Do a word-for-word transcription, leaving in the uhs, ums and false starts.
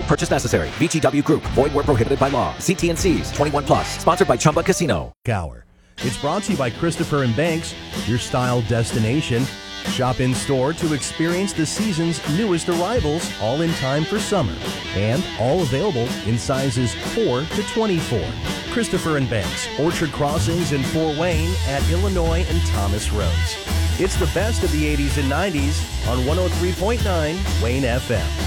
Purchase necessary. V G W Group. Void where prohibited by law. See T and C's. twenty-one plus. Sponsored by Chumba Casino. Hour. It's brought to you by Christopher and Banks, your style destination. Shop in store to experience the season's newest arrivals, all in time for summer, and all available in sizes four to twenty-four. Christopher and Banks, Orchard Crossings in Fort Wayne at Illinois and Thomas Roads. It's the best of the eighties and nineties on one oh three point nine Wayne F M.